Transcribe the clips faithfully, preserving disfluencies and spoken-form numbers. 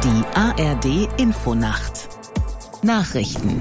Die A R D Infonacht Nachrichten.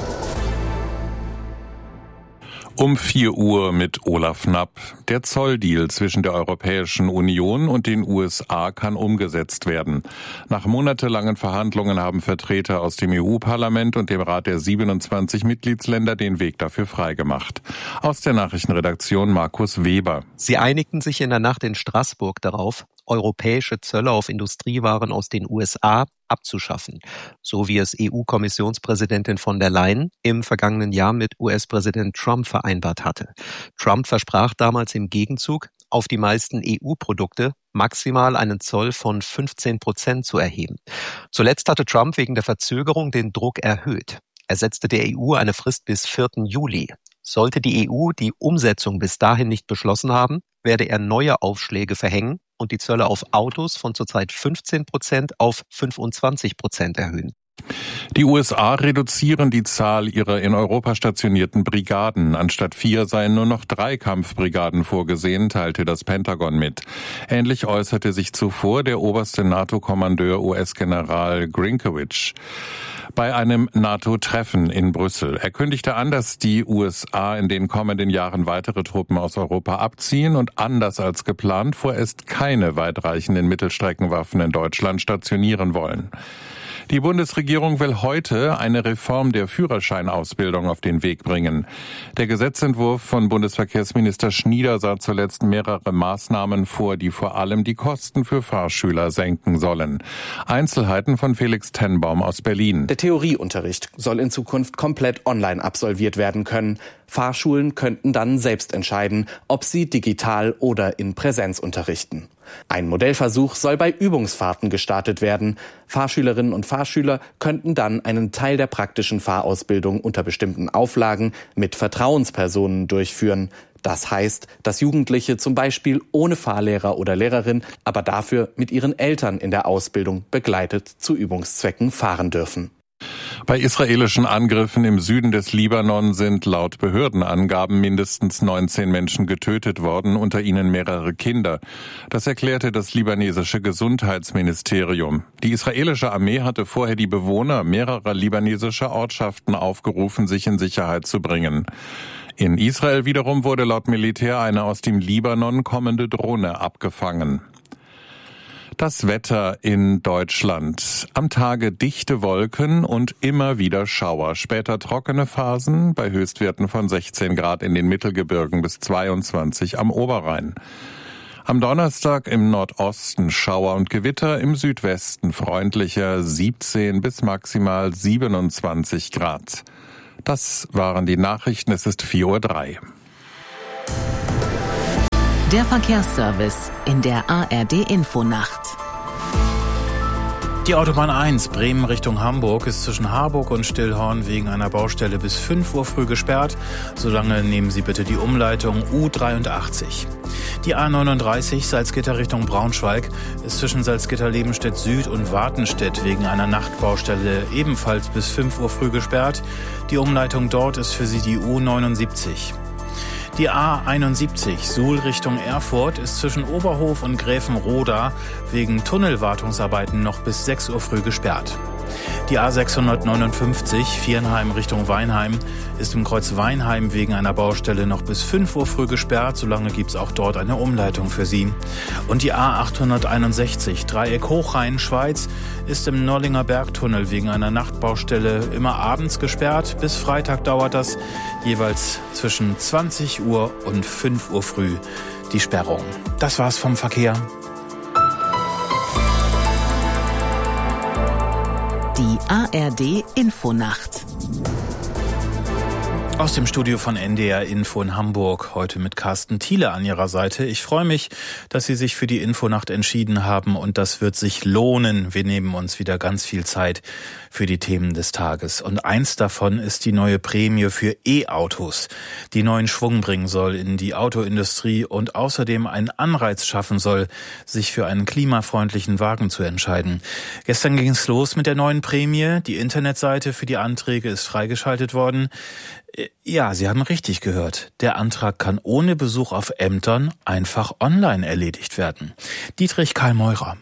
Um vier Uhr mit Olaf Knapp. Der Zolldeal zwischen der Europäischen Union und den U S A kann umgesetzt werden. Nach monatelangen Verhandlungen haben Vertreter aus dem E U-Parlament und dem Rat der siebenundzwanzig Mitgliedsländer den Weg dafür freigemacht. Aus der Nachrichtenredaktion Markus Weber. Sie einigten sich in der Nacht in Straßburg darauf, europäische Zölle auf Industriewaren aus den U S A abzuschaffen, so wie es E U-Kommissionspräsidentin von der Leyen im vergangenen Jahr mit U S-Präsident Trump vereinbart hatte. Trump versprach damals im Gegenzug, auf die meisten E U-Produkte maximal einen Zoll von fünfzehn Prozent zu erheben. Zuletzt hatte Trump wegen der Verzögerung den Druck erhöht. Er setzte der E U eine Frist bis vierten Juli. Sollte die E U die Umsetzung bis dahin nicht beschlossen haben, werde er neue Aufschläge verhängen und die Zölle auf Autos von zurzeit fünfzehn Prozent auf fünfundzwanzig Prozent erhöhen. Die U S A reduzieren die Zahl ihrer in Europa stationierten Brigaden. Anstatt vier seien nur noch drei Kampfbrigaden vorgesehen, teilte das Pentagon mit. Ähnlich äußerte sich zuvor der oberste NATO-Kommandeur U S-General Grinkewitsch bei einem NATO-Treffen in Brüssel. Er kündigte an, dass die U S A in den kommenden Jahren weitere Truppen aus Europa abziehen und anders als geplant vorerst keine weitreichenden Mittelstreckenwaffen in Deutschland stationieren wollen. Die Bundesregierung will heute eine Reform der Führerscheinausbildung auf den Weg bringen. Der Gesetzentwurf von Bundesverkehrsminister Schnieder sah zuletzt mehrere Maßnahmen vor, die vor allem die Kosten für Fahrschüler senken sollen. Einzelheiten von Felix Tenbaum aus Berlin. Der Theorieunterricht soll in Zukunft komplett online absolviert werden können. Fahrschulen könnten dann selbst entscheiden, ob sie digital oder in Präsenz unterrichten. Ein Modellversuch soll bei Übungsfahrten gestartet werden. Fahrschülerinnen und Fahrschüler könnten dann einen Teil der praktischen Fahrausbildung unter bestimmten Auflagen mit Vertrauenspersonen durchführen. Das heißt, dass Jugendliche zum Beispiel ohne Fahrlehrer oder Lehrerin, aber dafür mit ihren Eltern in der Ausbildung begleitet zu Übungszwecken fahren dürfen. Bei israelischen Angriffen im Süden des Libanon sind laut Behördenangaben mindestens neunzehn Menschen getötet worden, unter ihnen mehrere Kinder. Das erklärte das libanesische Gesundheitsministerium. Die israelische Armee hatte vorher die Bewohner mehrerer libanesischer Ortschaften aufgerufen, sich in Sicherheit zu bringen. In Israel wiederum wurde laut Militär eine aus dem Libanon kommende Drohne abgefangen. Das Wetter in Deutschland. Am Tage dichte Wolken und immer wieder Schauer. Später trockene Phasen bei Höchstwerten von sechzehn Grad in den Mittelgebirgen bis zweiundzwanzig am Oberrhein. Am Donnerstag im Nordosten Schauer und Gewitter, im Südwesten freundlicher siebzehn bis maximal siebenundzwanzig Grad. Das waren die Nachrichten. Es ist vier Uhr drei. Der Verkehrsservice in der A R D Infonacht. Die Autobahn eins Bremen Richtung Hamburg ist zwischen Harburg und Stillhorn wegen einer Baustelle bis fünf Uhr früh gesperrt. Solange nehmen Sie bitte die Umleitung U dreiundachtzig. Die A neununddreißig Salzgitter Richtung Braunschweig ist zwischen Salzgitter-Lebenstedt Süd und Wartenstedt wegen einer Nachtbaustelle ebenfalls bis fünf Uhr früh gesperrt. Die Umleitung dort ist für Sie die U neunundsiebzig. Die A einundsiebzig Suhl Richtung Erfurt ist zwischen Oberhof und Gräfenroda wegen Tunnelwartungsarbeiten noch bis sechs Uhr früh gesperrt. Die A sechshundertneunundfünfzig Viernheim Richtung Weinheim ist im Kreuz Weinheim wegen einer Baustelle noch bis fünf Uhr früh gesperrt. Solange gibt es auch dort eine Umleitung für Sie. Und die A achthunderteinundsechzig Dreieck Hochrhein Schweiz ist im Nollinger Bergtunnel wegen einer Nachtbaustelle immer abends gesperrt. Bis Freitag dauert das, jeweils zwischen zwanzig Uhr und fünf Uhr früh die Sperrung. Das war's vom Verkehr. Die A R D Infonacht. Aus dem Studio von N D R Info in Hamburg, heute mit Carsten Thiele an Ihrer Seite. Ich freue mich, dass Sie sich für die Infonacht entschieden haben und das wird sich lohnen. Wir nehmen uns wieder ganz viel Zeit für die Themen des Tages. Und eins davon ist die neue Prämie für E-Autos, die neuen Schwung bringen soll in die Autoindustrie und außerdem einen Anreiz schaffen soll, sich für einen klimafreundlichen Wagen zu entscheiden. Gestern ging es los mit der neuen Prämie. Die Internetseite für die Anträge ist freigeschaltet worden. Ja, Sie haben richtig gehört. Der Antrag kann ohne Besuch auf Ämtern einfach online erledigt werden. Dietrich Karl Meurer.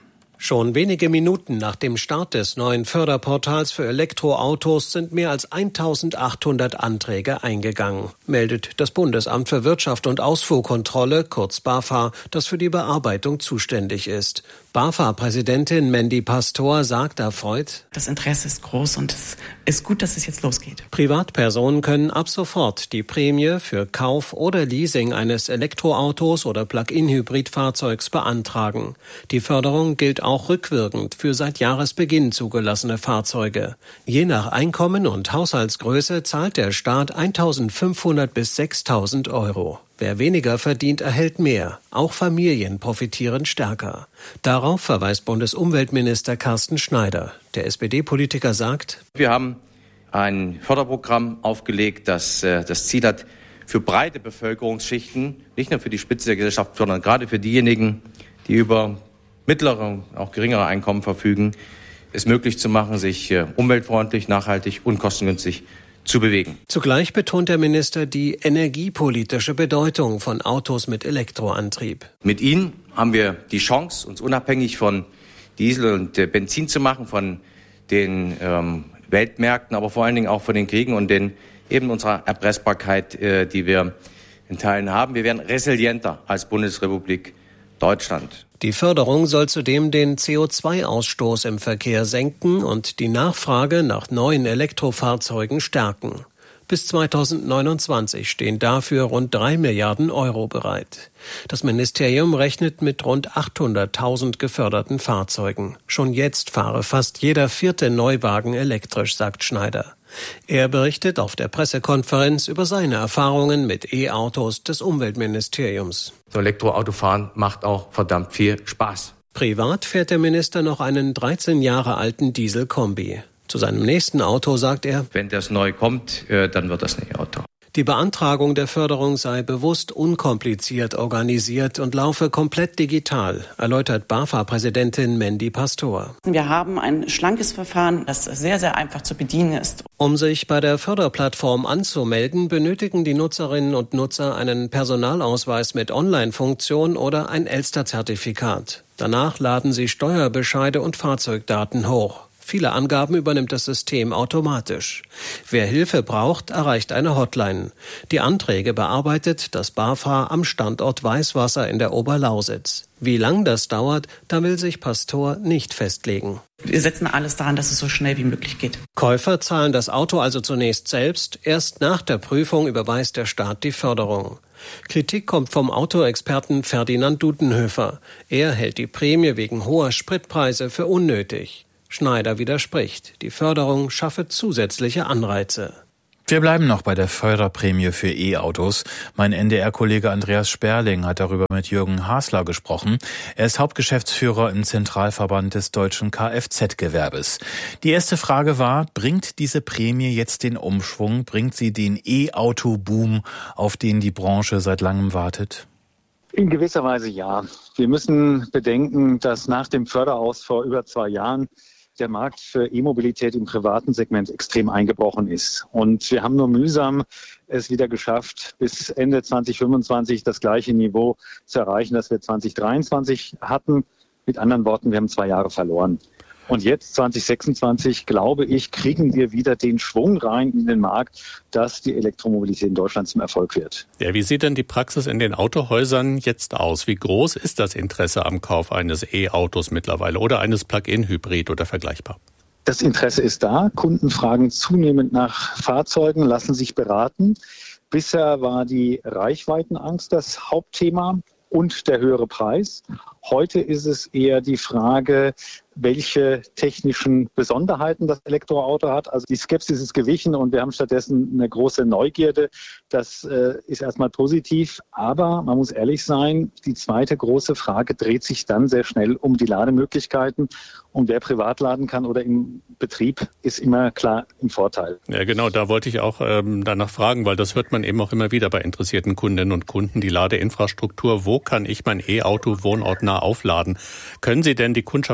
Schon wenige Minuten nach dem Start des neuen Förderportals für Elektroautos sind mehr als eintausendachthundert Anträge eingegangen, meldet das Bundesamt für Wirtschaft und Ausfuhrkontrolle, kurz BAFA, das für die Bearbeitung zuständig ist. BAFA-Präsidentin Mandy Pastor sagt erfreut: Das Interesse ist groß und es ist gut, dass es jetzt losgeht. Privatpersonen können ab sofort die Prämie für Kauf oder Leasing eines Elektroautos oder Plug-in-Hybridfahrzeugs beantragen. Die Förderung gilt auch rückwirkend für seit Jahresbeginn zugelassene Fahrzeuge. Je nach Einkommen und Haushaltsgröße zahlt der Staat eintausendfünfhundert bis sechstausend Euro. Wer weniger verdient, erhält mehr. Auch Familien profitieren stärker. Darauf verweist Bundesumweltminister Carsten Schneider. Der S P D-Politiker sagt: Wir haben ein Förderprogramm aufgelegt, das äh, das Ziel hat, für breite Bevölkerungsschichten, nicht nur für die Spitze der Gesellschaft, sondern gerade für diejenigen, die über mittlere, auch geringere Einkommen verfügen, es möglich zu machen, sich äh, umweltfreundlich, nachhaltig und kostengünstig zu bewegen. Zugleich betont der Minister die energiepolitische Bedeutung von Autos mit Elektroantrieb. Mit ihnen haben wir die Chance, uns unabhängig von Diesel und äh, Benzin zu machen, von den ähm, Weltmärkten, aber vor allen Dingen auch von den Kriegen und den eben unserer Erpressbarkeit, äh, die wir in Teilen haben. Wir werden resilienter als Bundesrepublik Deutschland. Die Förderung soll zudem den C O zwei Ausstoß im Verkehr senken und die Nachfrage nach neuen Elektrofahrzeugen stärken. Bis zweitausendneunundzwanzig stehen dafür rund drei Milliarden Euro bereit. Das Ministerium rechnet mit rund achthunderttausend geförderten Fahrzeugen. Schon jetzt fahre fast jeder vierte Neuwagen elektrisch, sagt Schneider. Er berichtet auf der Pressekonferenz über seine Erfahrungen mit E-Autos des Umweltministeriums. So Elektroautofahren macht auch verdammt viel Spaß. Privat fährt der Minister noch einen dreizehn Jahre alten Diesel-Kombi. Zu seinem nächsten Auto sagt er: Wenn das neu kommt, dann wird das ein E-Auto. Die Beantragung der Förderung sei bewusst unkompliziert organisiert und laufe komplett digital, erläutert BAFA-Präsidentin Mandy Pastor. Wir haben ein schlankes Verfahren, das sehr, sehr einfach zu bedienen ist. Um sich bei der Förderplattform anzumelden, benötigen die Nutzerinnen und Nutzer einen Personalausweis mit Online-Funktion oder ein Elster-Zertifikat. Danach laden sie Steuerbescheide und Fahrzeugdaten hoch. Viele Angaben übernimmt das System automatisch. Wer Hilfe braucht, erreicht eine Hotline. Die Anträge bearbeitet das BAFA am Standort Weißwasser in der Oberlausitz. Wie lang das dauert, da will sich Pastor nicht festlegen. Wir setzen alles daran, dass es so schnell wie möglich geht. Käufer zahlen das Auto also zunächst selbst. Erst nach der Prüfung überweist der Staat die Förderung. Kritik kommt vom Autoexperten Ferdinand Dudenhöfer. Er hält die Prämie wegen hoher Spritpreise für unnötig. Schneider widerspricht. Die Förderung schaffe zusätzliche Anreize. Wir bleiben noch bei der Förderprämie für E-Autos. Mein N D R-Kollege Andreas Sperling hat darüber mit Jürgen Hasler gesprochen. Er ist Hauptgeschäftsführer im Zentralverband des deutschen Kfz-Gewerbes. Die erste Frage war: Bringt diese Prämie jetzt den Umschwung? Bringt sie den E-Auto-Boom, auf den die Branche seit langem wartet? In gewisser Weise ja. Wir müssen bedenken, dass nach dem Förderaus vor über zwei Jahren der Markt für E-Mobilität im privaten Segment extrem eingebrochen ist. Und wir haben nur mühsam es wieder geschafft, bis Ende zwanzig fünfundzwanzig das gleiche Niveau zu erreichen, das wir zwanzig dreiundzwanzig hatten. Mit anderen Worten, wir haben zwei Jahre verloren. Und jetzt, zwanzig sechsundzwanzig, glaube ich, kriegen wir wieder den Schwung rein in den Markt, dass die Elektromobilität in Deutschland zum Erfolg wird. Ja, wie sieht denn die Praxis in den Autohäusern jetzt aus? Wie groß ist das Interesse am Kauf eines E-Autos mittlerweile oder eines Plug-in-Hybrid oder vergleichbar? Das Interesse ist da. Kunden fragen zunehmend nach Fahrzeugen, lassen sich beraten. Bisher war die Reichweitenangst das Hauptthema und der höhere Preis. Heute ist es eher die Frage, welche technischen Besonderheiten das Elektroauto hat. Also die Skepsis ist gewichen und wir haben stattdessen eine große Neugierde. Das äh, ist erstmal positiv. Aber man muss ehrlich sein, die zweite große Frage dreht sich dann sehr schnell um die Lademöglichkeiten. Und wer privat laden kann oder im Betrieb, ist immer klar im Vorteil. Ja, genau, da wollte ich auch ähm, danach fragen, weil das hört man eben auch immer wieder bei interessierten Kundinnen und Kunden, die Ladeinfrastruktur. Wo kann ich mein E-Auto wohnortnah aufladen? Können Sie denn die Kundschaft mittlerweile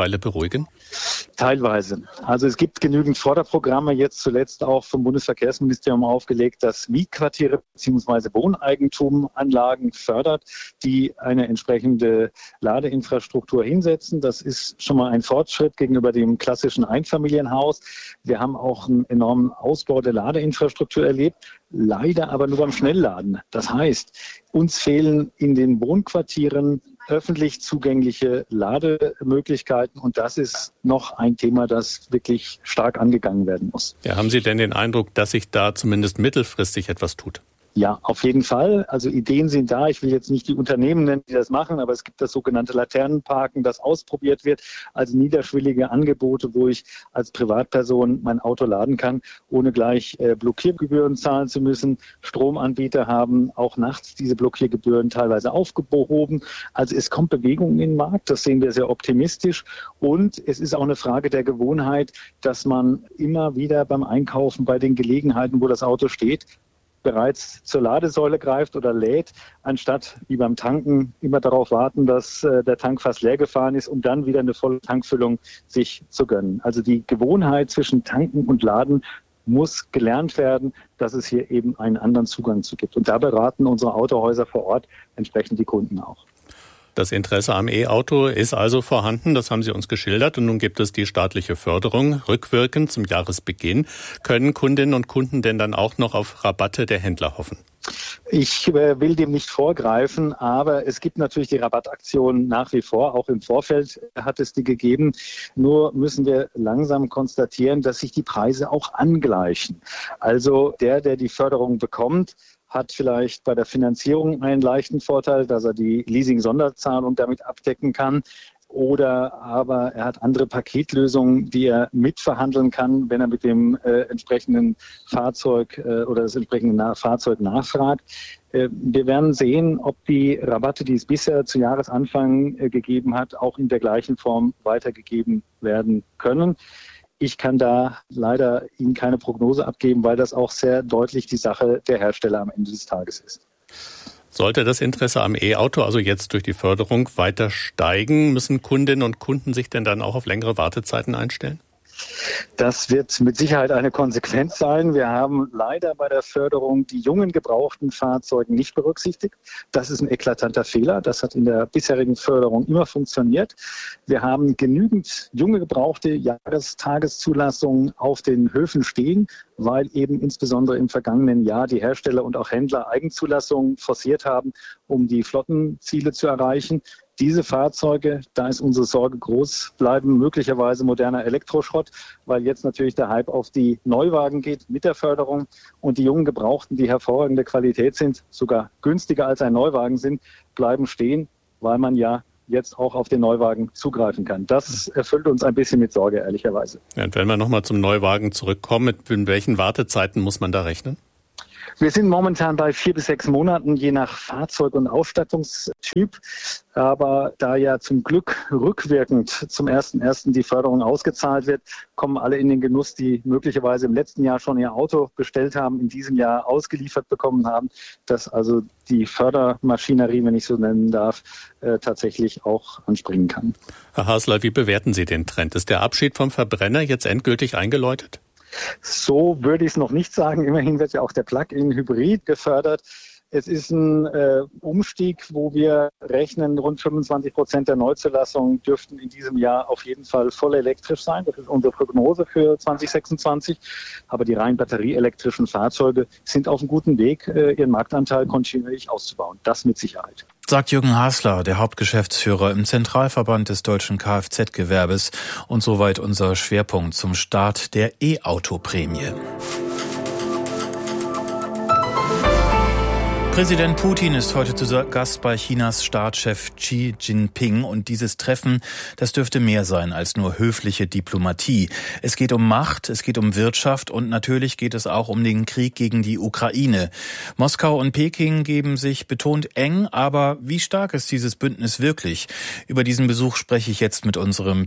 mittlerweile beruhigen? Teilweise. Also es gibt genügend Förderprogramme, jetzt zuletzt auch vom Bundesverkehrsministerium aufgelegt, das Mietquartiere bzw. Wohneigentumanlagen fördert, die eine entsprechende Ladeinfrastruktur hinsetzen. Das ist schon mal ein Fortschritt gegenüber dem klassischen Einfamilienhaus. Wir haben auch einen enormen Ausbau der Ladeinfrastruktur erlebt, leider aber nur beim Schnellladen. Das heißt, uns fehlen in den Wohnquartieren öffentlich zugängliche Lademöglichkeiten und das ist noch ein Thema, das wirklich stark angegangen werden muss. Ja, haben Sie denn den Eindruck, dass sich da zumindest mittelfristig etwas tut? Ja, auf jeden Fall. Also Ideen sind da. Ich will jetzt nicht die Unternehmen nennen, die das machen, aber es gibt das sogenannte Laternenparken, das ausprobiert wird. Also niederschwellige Angebote, wo ich als Privatperson mein Auto laden kann, ohne gleich äh, Blockiergebühren zahlen zu müssen. Stromanbieter haben auch nachts diese Blockiergebühren teilweise aufgehoben. Also es kommt Bewegung in den Markt. Das sehen wir sehr optimistisch. Und es ist auch eine Frage der Gewohnheit, dass man immer wieder beim Einkaufen bei den Gelegenheiten, wo das Auto steht, bereits zur Ladesäule greift oder lädt, anstatt wie beim Tanken immer darauf warten, dass äh, der Tank fast leer gefahren ist, um dann wieder eine volle Tankfüllung sich zu gönnen. Also die Gewohnheit zwischen Tanken und Laden muss gelernt werden, dass es hier eben einen anderen Zugang zu gibt. Und da beraten unsere Autohäuser vor Ort entsprechend die Kunden auch. Das Interesse am E-Auto ist also vorhanden, das haben Sie uns geschildert. Und nun gibt es die staatliche Förderung. Rückwirkend zum Jahresbeginn. Können Kundinnen und Kunden denn dann auch noch auf Rabatte der Händler hoffen? Ich äh, will dem nicht vorgreifen, aber es gibt natürlich die Rabattaktion nach wie vor. Auch im Vorfeld hat es die gegeben. Nur müssen wir langsam konstatieren, dass sich die Preise auch angleichen. Also der, der die Förderung bekommt, hat vielleicht bei der Finanzierung einen leichten Vorteil, dass er die Leasing-Sonderzahlung damit abdecken kann. Oder aber er hat andere Paketlösungen, die er mitverhandeln kann, wenn er mit dem äh, entsprechenden Fahrzeug äh, oder das entsprechende Na- Fahrzeug nachfragt. Äh, wir werden sehen, ob die Rabatte, die es bisher zu Jahresanfang äh, gegeben hat, auch in der gleichen Form weitergegeben werden können. Ich kann da leider Ihnen keine Prognose abgeben, weil das auch sehr deutlich die Sache der Hersteller am Ende des Tages ist. Sollte das Interesse am E-Auto also jetzt durch die Förderung weiter steigen, müssen Kundinnen und Kunden sich denn dann auch auf längere Wartezeiten einstellen? Das wird mit Sicherheit eine Konsequenz sein. Wir haben leider bei der Förderung die jungen gebrauchten Fahrzeuge nicht berücksichtigt. Das ist ein eklatanter Fehler. Das hat in der bisherigen Förderung immer funktioniert. Wir haben genügend junge gebrauchte Jahrestageszulassungen auf den Höfen stehen, weil eben insbesondere im vergangenen Jahr die Hersteller und auch Händler Eigenzulassungen forciert haben, um die Flottenziele zu erreichen. Diese Fahrzeuge, da ist unsere Sorge groß, bleiben möglicherweise moderner Elektroschrott, weil jetzt natürlich der Hype auf die Neuwagen geht mit der Förderung und die jungen Gebrauchten, die hervorragende Qualität sind, sogar günstiger als ein Neuwagen sind, bleiben stehen, weil man ja jetzt auch auf den Neuwagen zugreifen kann. Das erfüllt uns ein bisschen mit Sorge, ehrlicherweise. Ja, und wenn wir nochmal zum Neuwagen zurückkommen, mit in welchen Wartezeiten muss man da rechnen? Wir sind momentan bei vier bis sechs Monaten, je nach Fahrzeug und Ausstattungstyp. Aber da ja zum Glück rückwirkend zum ersten ersten die Förderung ausgezahlt wird, kommen alle in den Genuss, die möglicherweise im letzten Jahr schon ihr Auto bestellt haben, in diesem Jahr ausgeliefert bekommen haben, dass also die Fördermaschinerie, wenn ich so nennen darf, äh, tatsächlich auch anspringen kann. Herr Hasler, wie bewerten Sie den Trend? Ist der Abschied vom Verbrenner jetzt endgültig eingeläutet? So würde ich es noch nicht sagen. Immerhin wird ja auch der Plug-in-Hybrid gefördert. Es ist ein äh, Umstieg, wo wir rechnen, rund fünfundzwanzig Prozent der Neuzulassungen dürften in diesem Jahr auf jeden Fall voll elektrisch sein. Das ist unsere Prognose für zwanzig sechsundzwanzig. Aber die rein batterieelektrischen Fahrzeuge sind auf einem guten Weg, äh, ihren Marktanteil kontinuierlich auszubauen. Das mit Sicherheit. Sagt Jürgen Hasler, der Hauptgeschäftsführer im Zentralverband des deutschen Kfz-Gewerbes. Und soweit unser Schwerpunkt zum Start der E-Auto-Prämie. Präsident Putin ist heute zu Gast bei Chinas Staatschef Xi Jinping und dieses Treffen, das dürfte mehr sein als nur höfliche Diplomatie. Es geht um Macht, es geht um Wirtschaft und natürlich geht es auch um den Krieg gegen die Ukraine. Moskau und Peking geben sich betont eng, aber wie stark ist dieses Bündnis wirklich? Über diesen Besuch spreche ich jetzt mit unserem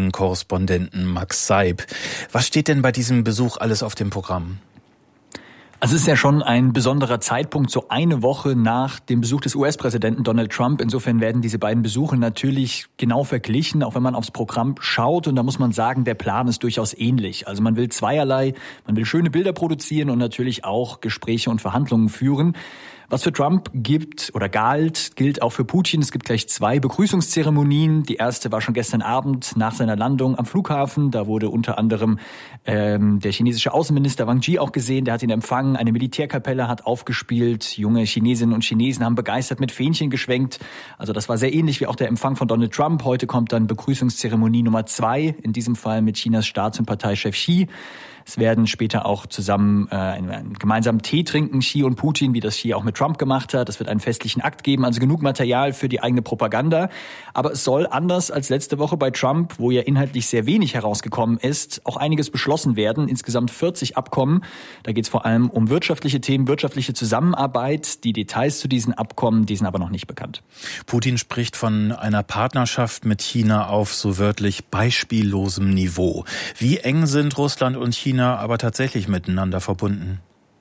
Peking-Korrespondenten Max Seib. Was steht denn bei diesem Besuch alles auf dem Programm? Also es ist ja schon ein besonderer Zeitpunkt, so eine Woche nach dem Besuch des U S-Präsidenten Donald Trump. Insofern werden diese beiden Besuche natürlich genau verglichen, auch wenn man aufs Programm schaut. Und da muss man sagen, der Plan ist durchaus ähnlich. Also man will zweierlei, man will schöne Bilder produzieren und natürlich auch Gespräche und Verhandlungen führen. Was für Trump gibt oder galt, gilt auch für Putin. Es gibt gleich zwei Begrüßungszeremonien. Die erste war schon gestern Abend nach seiner Landung am Flughafen. Da wurde unter anderem ähm, der chinesische Außenminister Wang Yi auch gesehen. Der hat ihn empfangen. Eine Militärkapelle hat aufgespielt. Junge Chinesinnen und Chinesen haben begeistert mit Fähnchen geschwenkt. Also das war sehr ähnlich wie auch der Empfang von Donald Trump. Heute kommt dann Begrüßungszeremonie Nummer zwei. In diesem Fall mit Chinas Staats- und Parteichef Xi. Es werden später auch zusammen äh, einen, einen gemeinsamen Tee trinken, Xi und Putin, wie das Xi auch mit Trump gemacht hat. Es wird einen festlichen Akt geben, also genug Material für die eigene Propaganda. Aber es soll, anders als letzte Woche bei Trump, wo ja inhaltlich sehr wenig herausgekommen ist, auch einiges beschlossen werden. Insgesamt vierzig Abkommen. Da geht es vor allem um wirtschaftliche Themen, wirtschaftliche Zusammenarbeit. Die Details zu diesen Abkommen, die sind aber noch nicht bekannt. Putin spricht von einer Partnerschaft mit China auf so wörtlich beispiellosem Niveau. Wie eng sind Russland und China aber tatsächlich miteinander verbunden?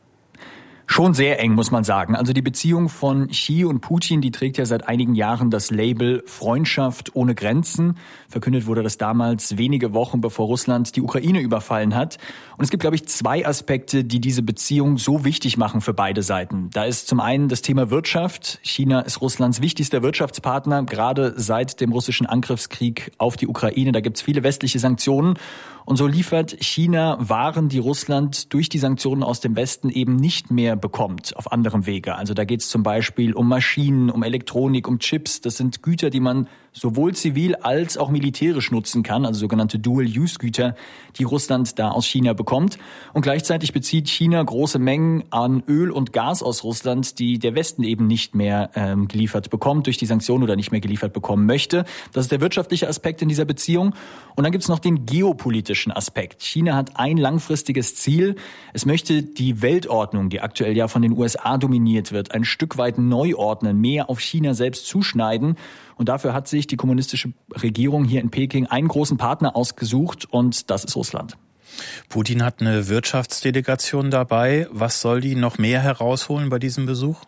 Schon sehr eng, muss man sagen. Also die Beziehung von Xi und Putin, die trägt ja seit einigen Jahren das Label Freundschaft ohne Grenzen. Verkündet wurde das damals wenige Wochen bevor Russland die Ukraine überfallen hat. Und es gibt, glaube ich, zwei Aspekte, die diese Beziehung so wichtig machen für beide Seiten. Da ist zum einen das Thema Wirtschaft. China ist Russlands wichtigster Wirtschaftspartner, gerade seit dem russischen Angriffskrieg auf die Ukraine. Da gibt es viele westliche Sanktionen. Und so liefert China Waren, die Russland durch die Sanktionen aus dem Westen eben nicht mehr bekommt, auf anderem Wege. Also da geht es zum Beispiel um Maschinen, um Elektronik, um Chips. Das sind Güter, die man sowohl zivil als auch militärisch nutzen kann, also sogenannte Dual-Use-Güter, die Russland da aus China bekommt. Und gleichzeitig bezieht China große Mengen an Öl und Gas aus Russland, die der Westen eben nicht mehr ähm, geliefert bekommt, durch die Sanktionen oder nicht mehr geliefert bekommen möchte. Das ist der wirtschaftliche Aspekt in dieser Beziehung. Und dann gibt es noch den geopolitischen Aspekt. China hat ein langfristiges Ziel. Es möchte die Weltordnung, die aktuell ja von den U S A dominiert wird, ein Stück weit neu ordnen, mehr auf China selbst zuschneiden. Und dafür hat sich die kommunistische Regierung hier in Peking einen großen Partner ausgesucht, und das ist Russland. Putin hat eine Wirtschaftsdelegation dabei. Was soll die noch mehr herausholen bei diesem Besuch?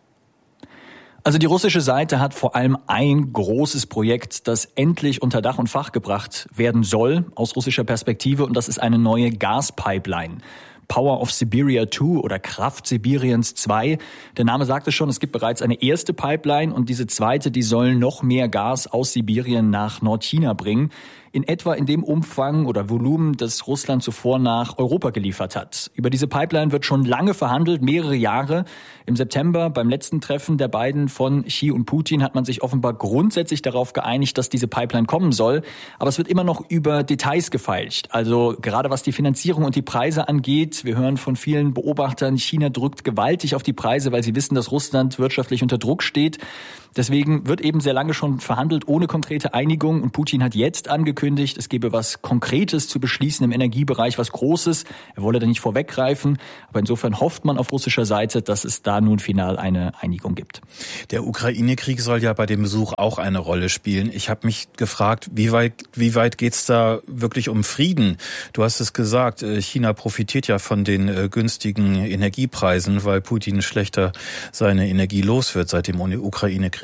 Also die russische Seite hat vor allem ein großes Projekt, das endlich unter Dach und Fach gebracht werden soll, aus russischer Perspektive, und das ist eine neue Gaspipeline. Power of Siberia zwei oder Kraft Sibiriens zwei. Der Name sagt es schon, es gibt bereits eine erste Pipeline, und diese zweite, die soll noch mehr Gas aus Sibirien nach Nordchina bringen. In etwa in dem Umfang oder Volumen, das Russland zuvor nach Europa geliefert hat. Über diese Pipeline wird schon lange verhandelt, mehrere Jahre. Im September, beim letzten Treffen der beiden von Xi und Putin, hat man sich offenbar grundsätzlich darauf geeinigt, dass diese Pipeline kommen soll. Aber es wird immer noch über Details gefeilscht. Also gerade was die Finanzierung und die Preise angeht. Wir hören von vielen Beobachtern, China drückt gewaltig auf die Preise, weil sie wissen, dass Russland wirtschaftlich unter Druck steht. Deswegen wird eben sehr lange schon verhandelt, ohne konkrete Einigung. Und Putin hat jetzt angekündigt, es gebe was Konkretes zu beschließen im Energiebereich, was Großes. Er wolle da nicht vorweggreifen. Aber insofern hofft man auf russischer Seite, dass es da nun final eine Einigung gibt. Der Ukraine-Krieg soll ja bei dem Besuch auch eine Rolle spielen. Ich habe mich gefragt, wie weit, wie weit geht's da wirklich um Frieden? Du hast es gesagt, China profitiert ja von den günstigen Energiepreisen, weil Putin schlechter seine Energie los wird seit dem Ukraine-Krieg.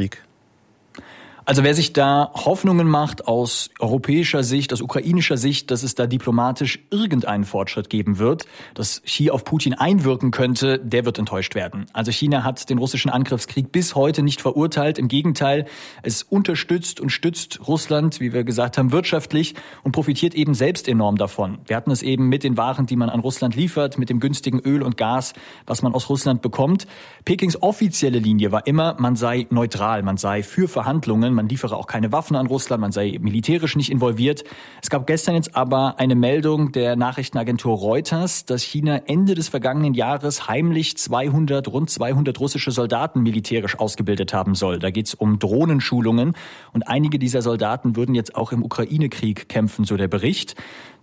Also wer sich da Hoffnungen macht aus europäischer Sicht, aus ukrainischer Sicht, dass es da diplomatisch irgendeinen Fortschritt geben wird, dass Xi auf Putin einwirken könnte, der wird enttäuscht werden. Also China hat den russischen Angriffskrieg bis heute nicht verurteilt. Im Gegenteil, es unterstützt und stützt Russland, wie wir gesagt haben, wirtschaftlich und profitiert eben selbst enorm davon. Wir hatten es eben mit den Waren, die man an Russland liefert, mit dem günstigen Öl und Gas, was man aus Russland bekommt. Pekings offizielle Linie war immer, man sei neutral, man sei für Verhandlungen. Man liefere auch keine Waffen an Russland, man sei militärisch nicht involviert. Es gab gestern jetzt aber eine Meldung der Nachrichtenagentur Reuters, dass China Ende des vergangenen Jahres heimlich zweihundert, rund zweihundert russische Soldaten militärisch ausgebildet haben soll. Da geht es um Drohnenschulungen, und einige dieser Soldaten würden jetzt auch im Ukraine-Krieg kämpfen, so der Bericht.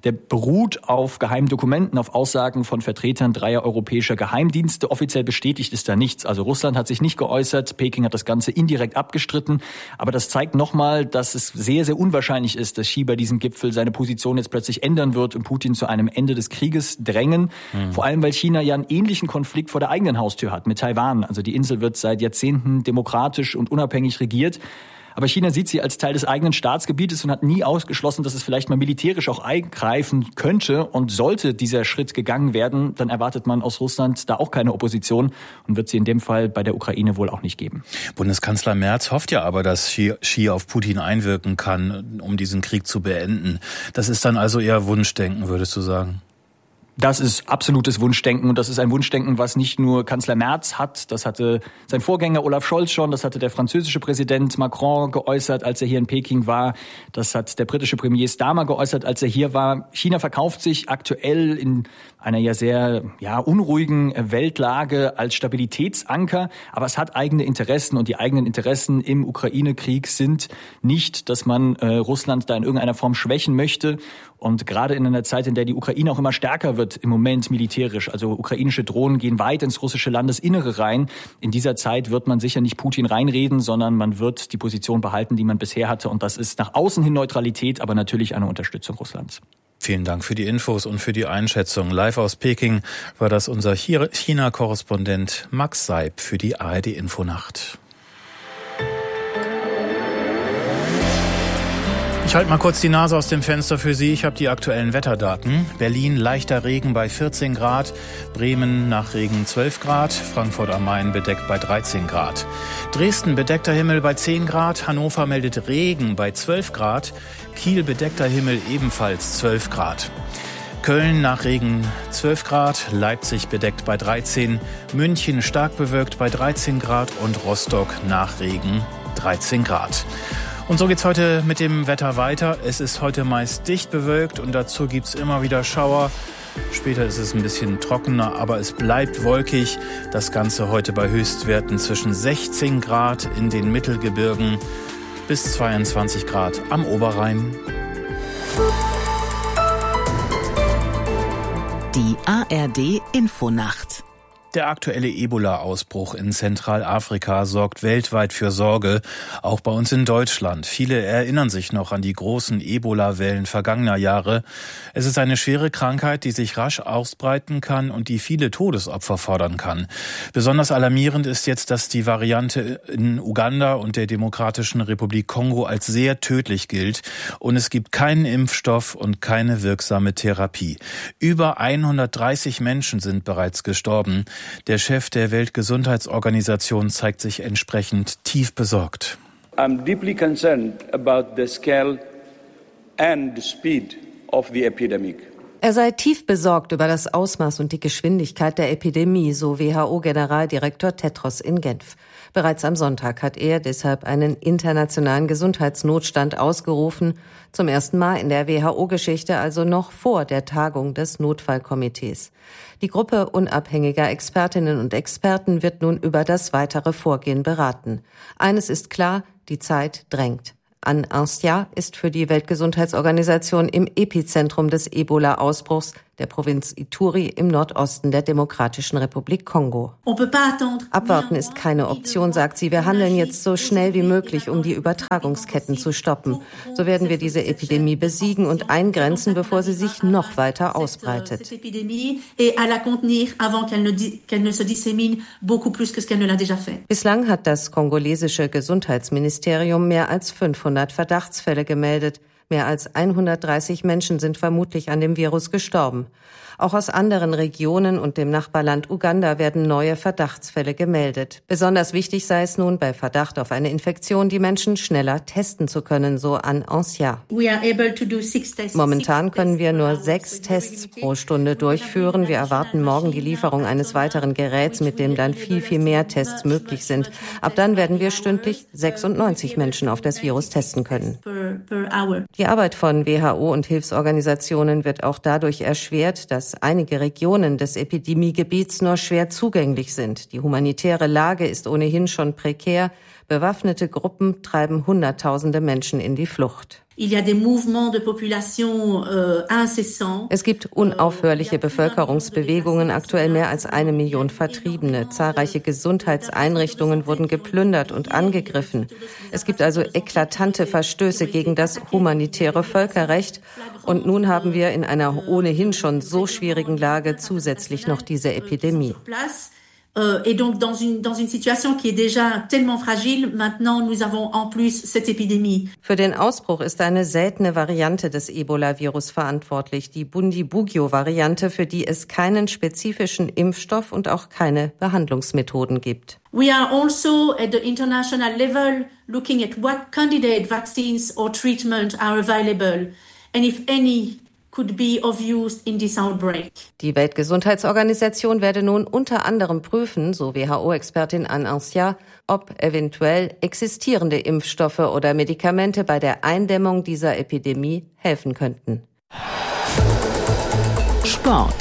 Der beruht auf geheimen Dokumenten, auf Aussagen von Vertretern dreier europäischer Geheimdienste. Offiziell bestätigt ist da nichts. Also Russland hat sich nicht geäußert, Peking hat das Ganze indirekt abgestritten. Aber das zeigt nochmal, dass es sehr, sehr unwahrscheinlich ist, dass Xi bei diesem Gipfel seine Position jetzt plötzlich ändern wird und Putin zu einem Ende des Krieges drängen. Mhm. Vor allem, weil China ja einen ähnlichen Konflikt vor der eigenen Haustür hat mit Taiwan. Also die Insel wird seit Jahrzehnten demokratisch und unabhängig regiert. Aber China sieht sie als Teil des eigenen Staatsgebietes und hat nie ausgeschlossen, dass es vielleicht mal militärisch auch eingreifen könnte. Und sollte dieser Schritt gegangen werden, dann erwartet man aus Russland da auch keine Opposition und wird sie in dem Fall bei der Ukraine wohl auch nicht geben. Bundeskanzler Merz hofft ja aber, dass Xi auf Putin einwirken kann, um diesen Krieg zu beenden. Das ist dann also eher Wunschdenken, würdest du sagen? Das ist absolutes Wunschdenken und das ist ein Wunschdenken, was nicht nur Kanzler Merz hat. Das hatte sein Vorgänger Olaf Scholz schon, das hatte der französische Präsident Macron geäußert, als er hier in Peking war. Das hat der britische Premier Starmer geäußert, als er hier war. China verkauft sich aktuell in einer ja sehr ja unruhigen Weltlage als Stabilitätsanker, aber es hat eigene Interessen und die eigenen Interessen im Ukraine-Krieg sind nicht, dass man äh, Russland da in irgendeiner Form schwächen möchte. Und gerade in einer Zeit, in der die Ukraine auch immer stärker wird im Moment militärisch, also ukrainische Drohnen gehen weit ins russische Landesinnere rein. In dieser Zeit wird man sicher nicht Putin reinreden, sondern man wird die Position behalten, die man bisher hatte. Und das ist nach außen hin Neutralität, aber natürlich eine Unterstützung Russlands. Vielen Dank für die Infos und für die Einschätzung. Live aus Peking war das unser China-Korrespondent Max Seib für die A R D-Infonacht. Ich halte mal kurz die Nase aus dem Fenster für Sie. Ich habe die aktuellen Wetterdaten. Berlin leichter Regen bei vierzehn Grad, Bremen nach Regen zwölf Grad, Frankfurt am Main bedeckt bei dreizehn Grad. Dresden bedeckter Himmel bei zehn Grad, Hannover meldet Regen bei zwölf Grad, Kiel bedeckter Himmel ebenfalls zwölf Grad. Köln nach Regen zwölf Grad, Leipzig bedeckt bei dreizehn, München stark bewölkt bei dreizehn Grad und Rostock nach Regen dreizehn Grad. Und so geht's heute mit dem Wetter weiter. Es ist heute meist dicht bewölkt und dazu gibt's immer wieder Schauer. Später ist es ein bisschen trockener, aber es bleibt wolkig. Das Ganze heute bei Höchstwerten zwischen sechzehn Grad in den Mittelgebirgen bis zweiundzwanzig Grad am Oberrhein. Die A R D-Infonacht. Der aktuelle Ebola-Ausbruch in Zentralafrika sorgt weltweit für Sorge, auch bei uns in Deutschland. Viele erinnern sich noch an die großen Ebola-Wellen vergangener Jahre. Es ist eine schwere Krankheit, die sich rasch ausbreiten kann und die viele Todesopfer fordern kann. Besonders alarmierend ist jetzt, dass die Variante in Uganda und der Demokratischen Republik Kongo als sehr tödlich gilt und es gibt keinen Impfstoff und keine wirksame Therapie. Über hundertdreißig Menschen sind bereits gestorben. Der Chef der Weltgesundheitsorganisation zeigt sich entsprechend tief besorgt. I'm deeply concerned about the scale and the speed of the epidemic. Er sei tief besorgt über das Ausmaß und die Geschwindigkeit der Epidemie, so W H O-Generaldirektor Tedros in Genf. Bereits am Sonntag hat er deshalb einen internationalen Gesundheitsnotstand ausgerufen, zum ersten Mal in der W H O-Geschichte, also noch vor der Tagung des Notfallkomitees. Die Gruppe unabhängiger Expertinnen und Experten wird nun über das weitere Vorgehen beraten. Eines ist klar, die Zeit drängt. An Ancya ist für die Weltgesundheitsorganisation im Epizentrum des Ebola-Ausbruchs der Provinz Ituri im Nordosten der Demokratischen Republik Kongo. Abwarten ist keine Option, sagt sie. Wir handeln jetzt so schnell wie möglich, um die Übertragungsketten zu stoppen. So werden wir diese Epidemie besiegen und eingrenzen, bevor sie sich noch weiter ausbreitet. Bislang hat das kongolesische Gesundheitsministerium mehr als fünfhundert Verdachtsfälle gemeldet. Mehr als hundertdreißig Menschen sind vermutlich an dem Virus gestorben. Auch aus anderen Regionen und dem Nachbarland Uganda werden neue Verdachtsfälle gemeldet. Besonders wichtig sei es nun, bei Verdacht auf eine Infektion die Menschen schneller testen zu können, so an Ancya. Momentan können wir nur sechs Tests pro Stunde durchführen. Wir erwarten morgen die Lieferung eines weiteren Geräts, mit dem dann viel, viel mehr Tests möglich sind. Ab dann werden wir stündlich sechsundneunzig Menschen auf das Virus testen können. Die Arbeit von W H O und Hilfsorganisationen wird auch dadurch erschwert, dass einige Regionen des Epidemiegebiets nur schwer zugänglich sind. Die humanitäre Lage ist ohnehin schon prekär. Bewaffnete Gruppen treiben Hunderttausende Menschen in die Flucht. Es gibt unaufhörliche Bevölkerungsbewegungen, aktuell mehr als eine Million Vertriebene. Zahlreiche Gesundheitseinrichtungen wurden geplündert und angegriffen. Es gibt also eklatante Verstöße gegen das humanitäre Völkerrecht. Und nun haben wir in einer ohnehin schon so schwierigen Lage zusätzlich noch diese Epidemie. Et donc dans une dans une situation qui est déjà tellement fragile, maintenant nous avons en plus cette épidémie. Für den Ausbruch ist eine seltene Variante des Ebola-Virus verantwortlich, die Bundibugyo-Variante, für die es keinen spezifischen Impfstoff und auch keine Behandlungsmethoden gibt. We are also at the international level looking at what candidate vaccines or treatment are available and if any could be of use in this outbreak. Die Weltgesundheitsorganisation werde nun unter anderem prüfen, so W H O-Expertin Anne Ancia, ob eventuell existierende Impfstoffe oder Medikamente bei der Eindämmung dieser Epidemie helfen könnten. Sport.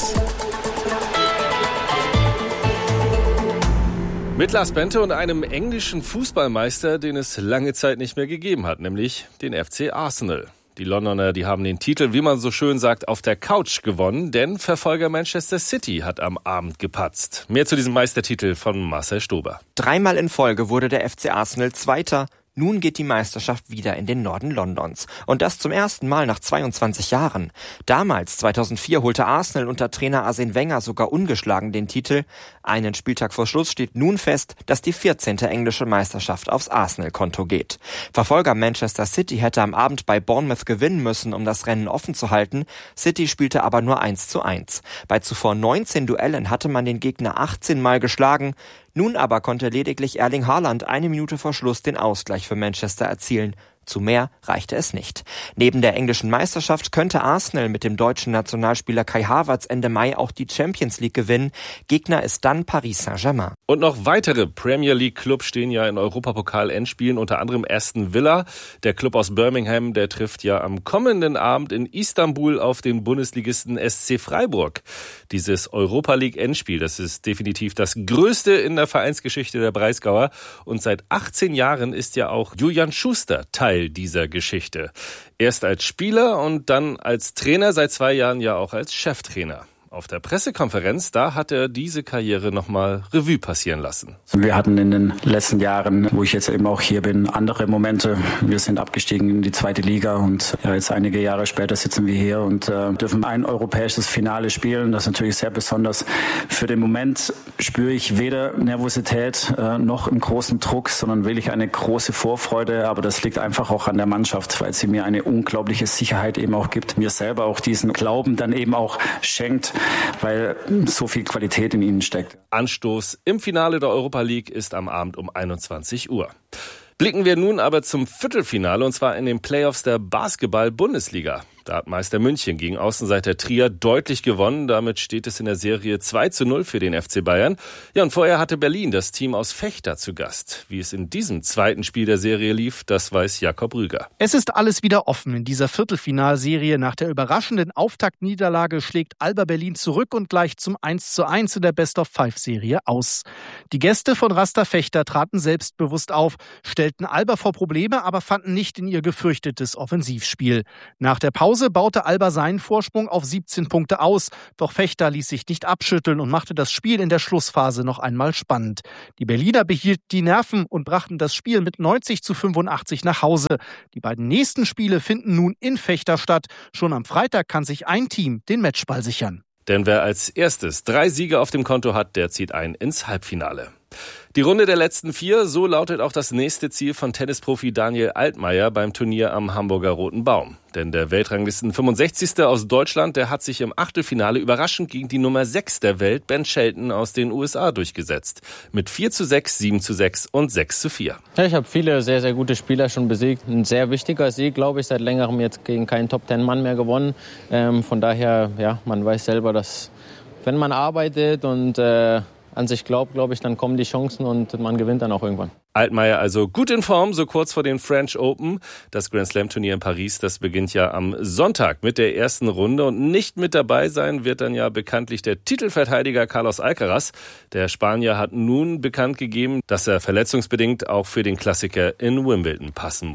Mit Lars Bente und einem englischen Fußballmeister, den es lange Zeit nicht mehr gegeben hat, nämlich den F C Arsenal. Die Londoner, die haben den Titel, wie man so schön sagt, auf der Couch gewonnen, denn Verfolger Manchester City hat am Abend gepatzt. Mehr zu diesem Meistertitel von Marcel Stober. Dreimal in Folge wurde der F C Arsenal Zweiter. Nun geht die Meisterschaft wieder in den Norden Londons. Und das zum ersten Mal nach zweiundzwanzig Jahren. Damals, zweitausendvier, holte Arsenal unter Trainer Arsene Wenger sogar ungeschlagen den Titel. Einen Spieltag vor Schluss steht nun fest, dass die vierzehnte englische Meisterschaft aufs Arsenal-Konto geht. Verfolger Manchester City hätte am Abend bei Bournemouth gewinnen müssen, um das Rennen offen zu halten. City spielte aber nur eins zu eins. Bei zuvor neunzehn Duellen hatte man den Gegner achtzehn Mal geschlagen. Nun aber konnte lediglich Erling Haaland eine Minute vor Schluss den Ausgleich für Manchester erzielen. Zu mehr reichte es nicht. Neben der englischen Meisterschaft könnte Arsenal mit dem deutschen Nationalspieler Kai Havertz Ende Mai auch die Champions League gewinnen. Gegner ist dann Paris Saint-Germain. Und noch weitere Premier League Clubs stehen ja in Europapokal-Endspielen, unter anderem Aston Villa. Der Club aus Birmingham, der trifft ja am kommenden Abend in Istanbul auf den Bundesligisten S C Freiburg. Dieses Europa League Endspiel, das ist definitiv das größte in der Vereinsgeschichte der Breisgauer. Und seit achtzehn Jahren ist ja auch Julian Schuster Teil dieser Geschichte. Erst als Spieler und dann als Trainer, seit zwei Jahren ja auch als Cheftrainer. Auf der Pressekonferenz, da hat er diese Karriere nochmal Revue passieren lassen. Wir hatten in den letzten Jahren, wo ich jetzt eben auch hier bin, andere Momente. Wir sind abgestiegen in die zweite Liga und ja, jetzt einige Jahre später sitzen wir hier und äh, dürfen ein europäisches Finale spielen. Das ist natürlich sehr besonders. Für den Moment spüre ich weder Nervosität äh, noch einen großen Druck, sondern wirklich eine große Vorfreude. Aber das liegt einfach auch an der Mannschaft, weil sie mir eine unglaubliche Sicherheit eben auch gibt. Mir selber auch diesen Glauben dann eben auch schenkt, weil so viel Qualität in ihnen steckt. Anstoß im Finale der Europa League ist am Abend um einundzwanzig Uhr. Blicken wir nun aber zum Viertelfinale, und zwar in den Playoffs der Basketball-Bundesliga. Da hat Meister München gegen Außenseiter Trier deutlich gewonnen. Damit steht es in der Serie zwei zu null für den F C Bayern. Ja, und vorher hatte Berlin das Team aus Vechta zu Gast. Wie es in diesem zweiten Spiel der Serie lief, das weiß Jakob Rüger. Es ist alles wieder offen in dieser Viertelfinalserie. Nach der überraschenden Auftaktniederlage schlägt Alba Berlin zurück und gleicht zum eins zu eins in der Best-of-Five-Serie aus. Die Gäste von Rasta Vechta traten selbstbewusst auf, stellten Alba vor Probleme, aber fanden nicht in ihr gefürchtetes Offensivspiel. Nach der Pause baute Alba seinen Vorsprung auf siebzehn Punkte aus. Doch Vechta ließ sich nicht abschütteln und machte das Spiel in der Schlussphase noch einmal spannend. Die Berliner behielten die Nerven und brachten das Spiel mit neunzig zu fünfundachtzig nach Hause. Die beiden nächsten Spiele finden nun in Vechta statt. Schon am Freitag kann sich ein Team den Matchball sichern. Denn wer als erstes drei Siege auf dem Konto hat, der zieht ein ins Halbfinale. Die Runde der letzten vier, so lautet auch das nächste Ziel von Tennisprofi Daniel Altmaier beim Turnier am Hamburger Roten Baum. Denn der Weltranglisten fünfundsechzigste aus Deutschland, der hat sich im Achtelfinale überraschend gegen die Nummer sechs der Welt, Ben Shelton aus den U S A, durchgesetzt. Mit vier zu sechs, sieben zu sechs und sechs zu vier. Ja, ich habe viele sehr, sehr gute Spieler schon besiegt. Ein sehr wichtiger Sieg, glaube ich, seit längerem jetzt gegen keinen Top-Ten-Mann mehr gewonnen. Ähm, von daher, ja, man weiß selber, dass wenn man arbeitet und äh, an sich glaubt, glaube ich, dann kommen die Chancen und man gewinnt dann auch irgendwann. Altmaier also gut in Form, so kurz vor den French Open. Das Grand Slam Turnier in Paris, das beginnt ja am Sonntag mit der ersten Runde. Und nicht mit dabei sein wird dann ja bekanntlich der Titelverteidiger Carlos Alcaraz. Der Spanier hat nun bekannt gegeben, dass er verletzungsbedingt auch für den Klassiker in Wimbledon passen muss.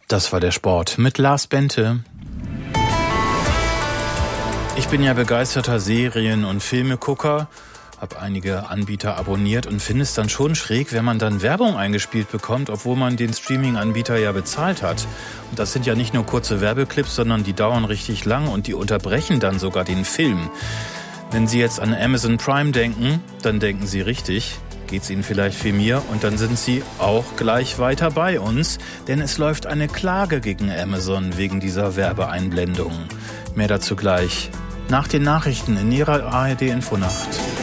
Das war der Sport mit Lars Bente. Ich bin ja begeisterter Serien- und Filmegucker, habe einige Anbieter abonniert und finde es dann schon schräg, wenn man dann Werbung eingespielt bekommt, obwohl man den Streaming-Anbieter ja bezahlt hat. Und das sind ja nicht nur kurze Werbeclips, sondern die dauern richtig lang und die unterbrechen dann sogar den Film. Wenn Sie jetzt an Amazon Prime denken, dann denken Sie richtig. Geht's Ihnen vielleicht wie mir und dann sind Sie auch gleich weiter bei uns, denn es läuft eine Klage gegen Amazon wegen dieser Werbeeinblendungen. Mehr dazu gleich nach den Nachrichten in Ihrer A R D Infonacht.